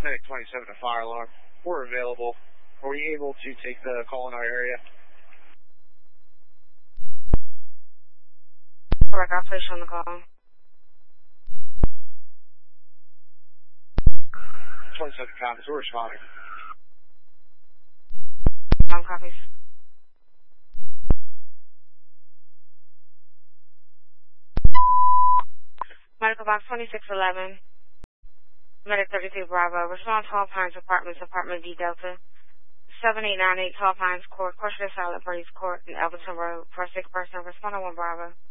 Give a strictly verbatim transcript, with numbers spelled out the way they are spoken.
Medic twenty-seven, a fire alarm. We're available. Were you able to take the call in our area? Correct, I'll place you on the call. twenty-seven copies, we're responding. Um, copies. Medical box twenty-six eleven. Medic thirty-two Bravo. Respond Tall Pines Apartments, Apartment D Delta. seven eight nine eight Tall Pines Court, Corsica Salad Breeze Court, and Elberton Road. For a sick person, respond on one Bravo.